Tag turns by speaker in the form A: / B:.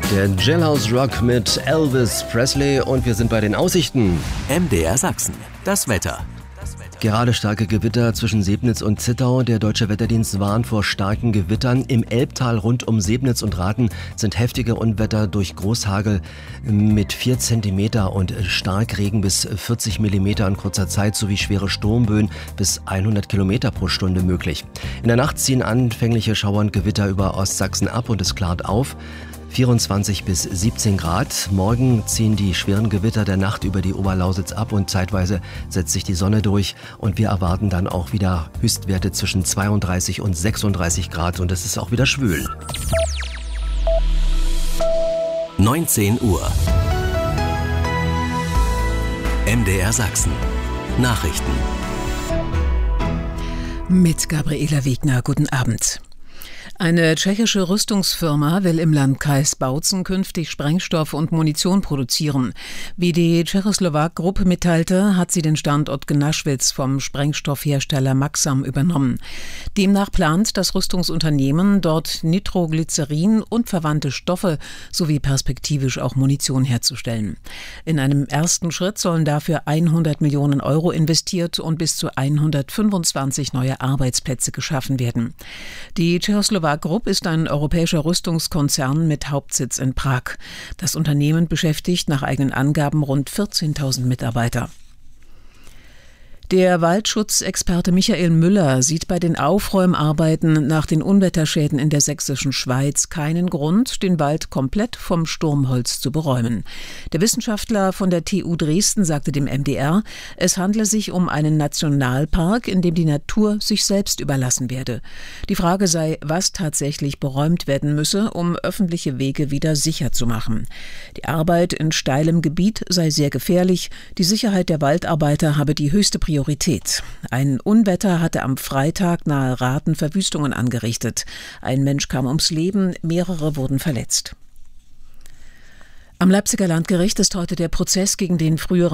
A: Der Jailhouse Rock mit Elvis Presley und wir sind bei den Aussichten.
B: MDR Sachsen, das Wetter.
A: Gerade starke Gewitter zwischen Sebnitz und Zittau. Der Deutsche Wetterdienst warnt vor starken Gewittern. Im Elbtal rund um Sebnitz und Rathen sind heftige Unwetter durch Großhagel mit 4 cm und Starkregen bis 40 mm in kurzer Zeit sowie schwere Sturmböen bis 100 km pro Stunde möglich. In der Nacht ziehen anfängliche Schauer und Gewitter über Ostsachsen ab und es klart auf. 24 bis 17 Grad. Morgen ziehen die schweren Gewitter der Nacht über die Oberlausitz ab und zeitweise setzt sich die Sonne durch und wir erwarten dann auch wieder Höchstwerte zwischen 32 und 36 Grad und es ist auch wieder schwül.
B: 19 Uhr. MDR Sachsen. Nachrichten.
C: Mit Gabriela Wegner, guten Abend. Eine tschechische Rüstungsfirma will im Landkreis Bautzen künftig Sprengstoff und Munition produzieren. Wie die Tschechoslowak-Gruppe mitteilte, hat sie den Standort Gnaschwitz vom Sprengstoffhersteller Maxam übernommen. Demnach plant das Rüstungsunternehmen, dort Nitroglycerin und verwandte Stoffe sowie perspektivisch auch Munition herzustellen. In einem ersten Schritt sollen dafür 100 Millionen Euro investiert und bis zu 125 neue Arbeitsplätze geschaffen werden. Die Tschechoslowak Group ist ein europäischer Rüstungskonzern mit Hauptsitz in Prag. Das Unternehmen beschäftigt nach eigenen Angaben rund 14.000 Mitarbeiter. Der Waldschutzexperte Michael Müller sieht bei den Aufräumarbeiten nach den Unwetterschäden in der sächsischen Schweiz keinen Grund, den Wald komplett vom Sturmholz zu beräumen. Der Wissenschaftler von der TU Dresden sagte dem MDR, es handle sich um einen Nationalpark, in dem die Natur sich selbst überlassen werde. Die Frage sei, was tatsächlich beräumt werden müsse, um öffentliche Wege wieder sicher zu machen. Die Arbeit in steilem Gebiet sei sehr gefährlich, die Sicherheit der Waldarbeiter habe die höchste Priorität. Ein Unwetter hatte am Freitag nahe Rathen Verwüstungen angerichtet. Ein Mensch kam ums Leben, mehrere wurden verletzt. Am Leipziger Landgericht ist heute der Prozess gegen den früheren